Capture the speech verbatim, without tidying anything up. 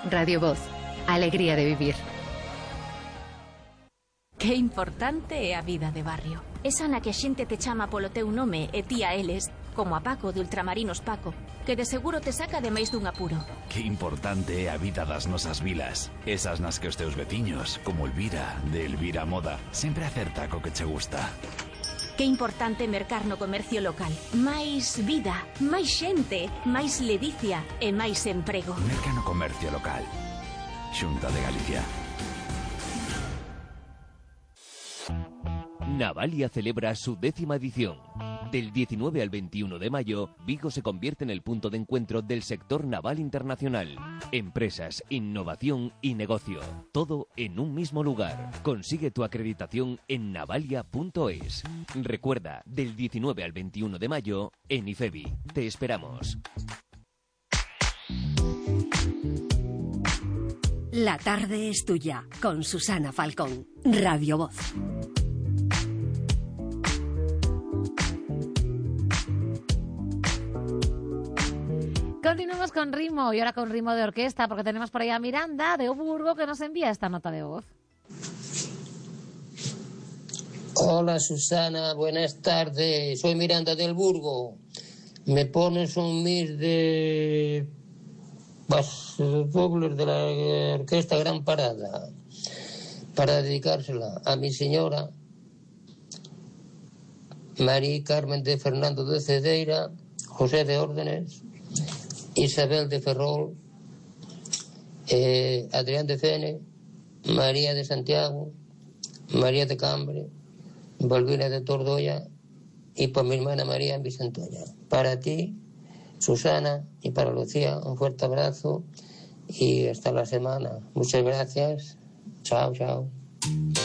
Radio Voz. Alegría de vivir. Que importante é a vida de barrio. Esa na que a xente te chama polo teu nome e ti a eles, como a Paco de Ultramarinos Paco, que de seguro te saca de máis dun apuro. Que importante é a vida das nosas vilas. Esas nas que os teus veciños, como Elvira, de Elvira Moda, sempre acerta co que che gusta. Que importante mercar no comercio local. Máis vida, máis xente, máis ledicia e máis emprego. Merca no comercio local. Xunta de Galicia. Navalia celebra su décima edición. Del diecinueve al veintiuno de mayo, Vigo se convierte en el punto de encuentro del sector naval internacional. Empresas, innovación y negocio. Todo en un mismo lugar. Consigue tu acreditación en navalia punto es. Recuerda, del diecinueve al veintiuno de mayo, en IFEBI. Te esperamos. La tarde es tuya, con Susana Falcón. Radio Voz. Continuamos con ritmo y ahora con ritmo de orquesta porque tenemos por ahí a Miranda de Oburgo que nos envía esta nota de voz. Hola Susana, buenas tardes. Soy Miranda del Burgo. Me pones un mix de los dobles de la orquesta Gran Parada para dedicársela a mi señora María Carmen de Fernando de Cedeira, José de Órdenes, Isabel de Ferrol, eh, Adrián de Fene, María de Santiago, María de Cambre, Valvina de Tordoya y por mi hermana María en Vicentoña. Para ti, Susana, y para Lucía, un fuerte abrazo y hasta la semana. Muchas gracias. Chao, chao.